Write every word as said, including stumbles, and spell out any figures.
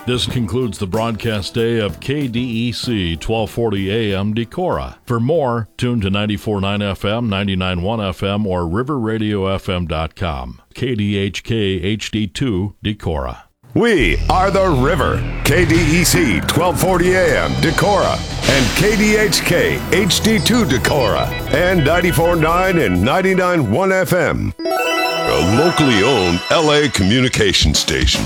This concludes the broadcast day of K D E C twelve forty A M Decorah. For more, tune to ninety-four point nine F M, ninety-nine point one F M, or river radio f m dot com. K D H K H D two Decorah. We are the River. K D E C twelve forty A M Decorah and K D H K H D two Decorah and ninety-four point nine and ninety-nine point one F M. A locally owned L A communication station.